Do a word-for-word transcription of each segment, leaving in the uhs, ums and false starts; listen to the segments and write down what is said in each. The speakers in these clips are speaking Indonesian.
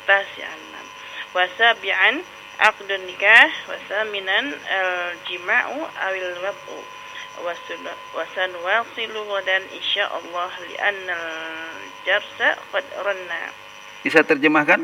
atas ya enam. Wasabi'an aqdun nikah, wasaminan al-jima'u awil wab'u. Wasan wasilu dan insyaallah li'anna al-jarsa qad ranna. Bisa terjemahkan?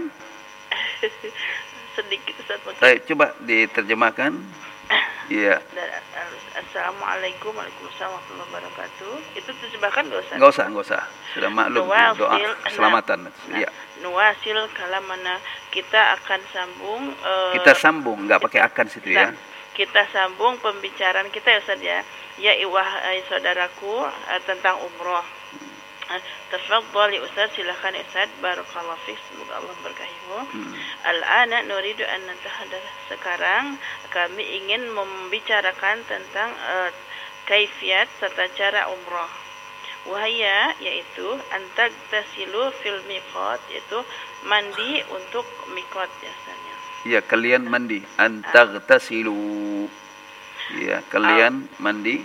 Sedikit Ustaz mungkin. Baik, coba diterjemahkan. Iya. Assalamualaikum Waalaikumsalam warahmatullahi wabarakatuh. Itu terjemahkan enggak usah? Enggak usah, enggak usah. Sudah maklum doa keselamatan. Nah, Iya. Nuwasil kalamana, kita akan sambung uh, kita sambung, enggak pakai akan situ ya. Kita sambung pembicaraan kita ya Ustaz ya. Ya wahai saudaraku uh, tentang umroh. Tafadhali Ustaz, silakan Ustaz. Barakallahu fiik, semoga Allah berkahimu. Hmm. Al-ana nuridu an natahaddath, sekarang kami ingin membicarakan tentang uh, kaifiat serta cara umrah. Wahaya yaitu antagtasilu fil miqat, yaitu mandi untuk miqat biasanya. Iya, kalian mandi. Antagtasilu. Iya, kalian uh, mandi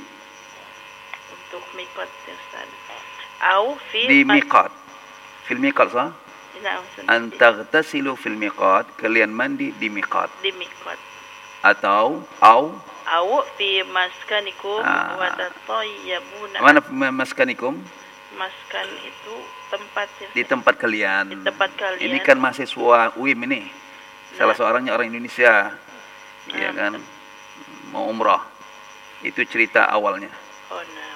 untuk miqat ya Ustaz. Au fi di miqat. Fil miqat sah? Antagtasilu fil miqat, kalian mandi di miqat. Di miqat. Atau au au fi maskanikum ah. wa tatayyabuna. Mana maskanikum? Maskan itu tempat ya. Di tempat kalian. Di tempat kalian. Ini kan mahasiswa U I M ini. Salah nah. seorangnya orang Indonesia. Nah. Ya kan? Mau umrah. Itu cerita awalnya. Oh, nah.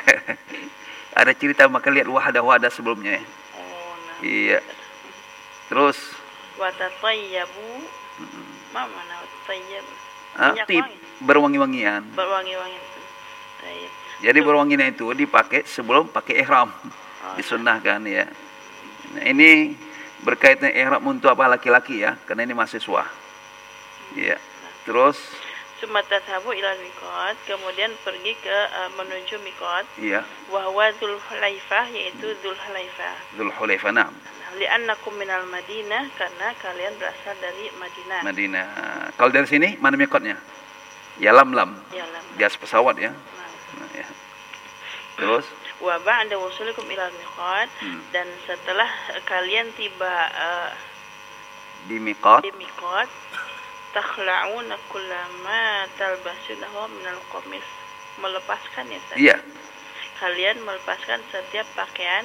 Ada cerita, maka lihat wahadah-wahadah sebelumnya. Oh, nah. Iya. Terus wa tatayyabu. Hmm. Mana tayyab? Aktif, berwangi-wangian. Berwangi-wangian. Jadi berwanginya itu dipakai sebelum pakai ihram. Oh, disunnahkan ya. Nah, ini berkaitan ihram untuk apa laki-laki ya, karena ini mahasiswa. Iya. Terus sumatadhabu ila miqat, kemudian pergi ke uh, menuju miqat. Iya. Wa huwa Dzulhulaifah, yaitu Dzulhulaifah. Dzulhulaifah, na'am. Li'annakum minal Madinah, karena kalian berasal dari Madinah. Madinah. Kalau dari sini mana miqatnya? Ya lam-lam. Ya lam. Di atas pesawat ya. Nah. Nah, ya. Terus wa ba'da wusulikum ila miqat, hmm. dan setelah kalian tiba uh, di miqat. Di miqat takhla'una kullama talbasunahu minal qamis, melepaskan ya Ustaz. Iya. Kalian melepaskan setiap pakaian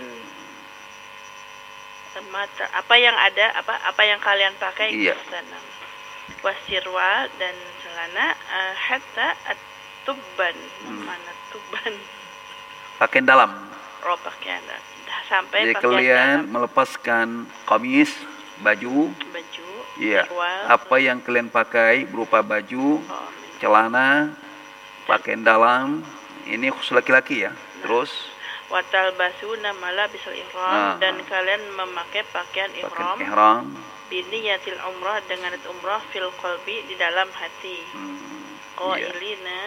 mata, apa yang ada, apa apa yang kalian pakai iya. Di sana. Wasirwal dan celana uh, hatta at-tubban. Hmm. Mana tuban? Pakaian dalam. Oh, pakaian dalam. Sampai jadi pakaian kalian dalam. Melepaskan kamis, baju. Baju. Iya. Sirwal, apa yang kalian pakai berupa baju, oh, celana, pakaian dalam. Ini khusus laki-laki ya. Nah. Terus watal basuna malabisal ihram, nah. dan kalian memakai pakaian ihram. Pakaian ihram. Biniyatil umrah, dengan umrah fil qalbi, di dalam hati. Hmm. Qailina,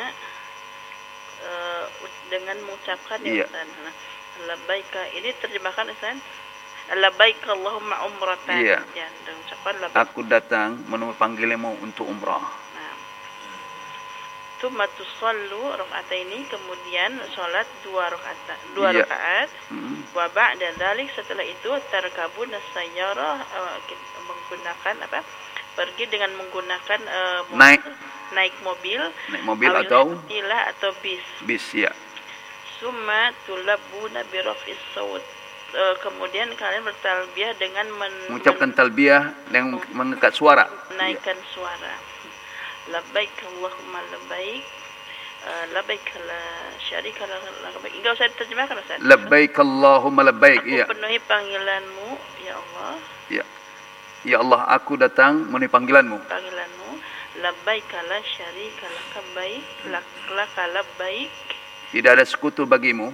uh, dengan mengucapkan ya Ustaz. Nah, labbaika, ini terjemahkan Ustaz. Labbaika Allahumma umratan. Iya. Ya, dan ucapan labbaika. Aku datang menemui panggilanmu untuk umrah. Nah. Tsumma tusallu raka'ataini, kemudian salat dua rakaat, dua iya. rakaat. Mm-hmm. Wa ba'da dzalik, setelah itu tarkabun as-sayyarah, uh, menggunakan apa? Pergi dengan menggunakan uh, mobil, naik naik mobil, naik mobil atau ilah atau bis. Bis ya. Summa tulabbuna bi raf'is saut. Uh, kemudian kalian bertalbiyah dengan men- mengucapkan talbiyah dengan oh, mengangkat suara, naikkan ya. Suara. Labbaik Allahumma labbaik, uh, labbaik la syarika lak labbaik. Enggak usah diterjemahkan Ustaz. Labbaik Allahumma labbaik. Aku iya. penuhi panggilanmu ya Allah. Ya. Ya Allah, aku datang memenuhi panggilanmu. Panggilanmu. Labbaik la syarika lak labbaik, lak lak labbaik. Tidak ada sekutu bagimu.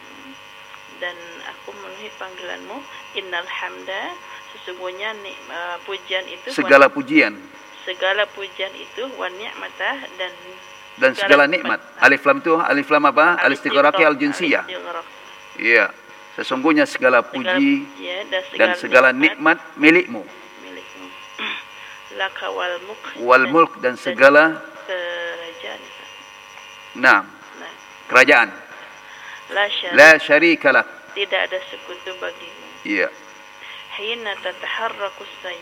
Dan aku memenuhi panggilanmu. Innal hamda, sesungguhnya nih, uh, pujian itu segala wan, pujian segala pujian itu wa ni'matah, dan dan segala, segala nikmat. Alif lam itu alif lam apa? Al-istighraqi al-jinsiyah. Iya. Sesungguhnya segala puji segala, dan segala, dan segala nikmat, nikmat milikmu. Milikmu. Laka wal mulk. Wal mulk, dan segala kerajaan. Nah. nah. Kerajaan. La syarika, La syarika lak. Tidak ada sekutu bagimu. Iya. Hina tataharraku